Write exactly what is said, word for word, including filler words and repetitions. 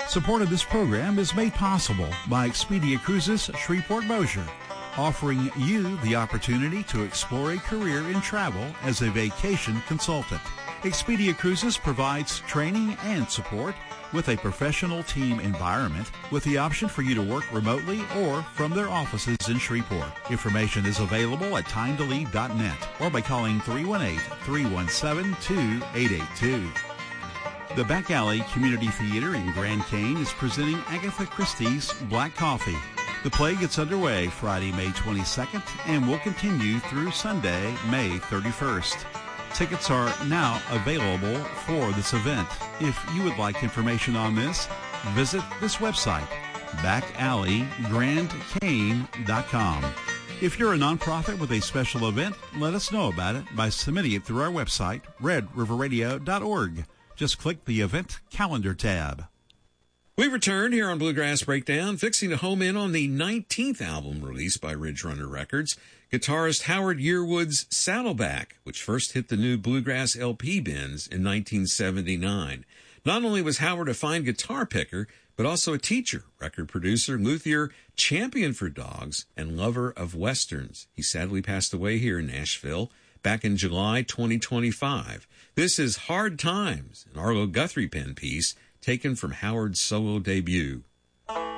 Support of this program is made possible by Expedia Cruises Shreveport Bossier, offering you the opportunity to explore a career in travel as a vacation consultant. Expedia Cruises provides training and support with a professional team environment with the option for you to work remotely or from their offices in Shreveport. Information is available at time to leave dot net or by calling three one eight, three one seven, two eight eight two. The Back Alley Community Theater in Grand Cane is presenting Agatha Christie's Black Coffee. The play gets underway Friday, May twenty-second and will continue through Sunday, May thirty-first. Tickets are now available for this event. If you would like information on this, visit this website, back alley grand cane dot com. If you're a nonprofit with a special event, let us know about it by submitting it through our website, red river radio dot org. Just click the Event Calendar tab. We return here on Bluegrass Breakdown, fixing to home in on the nineteenth album released by Ridge Runner Records, guitarist Howard Yearwood's Saddleback, which first hit the new Bluegrass L P bins in nineteen seventy-nine. Not only was Howard a fine guitar picker, but also a teacher, record producer, luthier, champion for dogs, and lover of westerns. He sadly passed away here in Nashville back in July twenty twenty-five. This is Hard Times, an Arlo Guthrie pen piece taken from Howard's solo debut.